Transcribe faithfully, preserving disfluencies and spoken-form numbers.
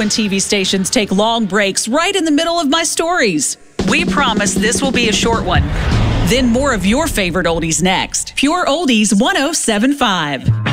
when T V stations take long breaks right in the middle of my stories. We promise this will be a short one. Then more of your favorite oldies next. Pure Oldies one oh seven point five.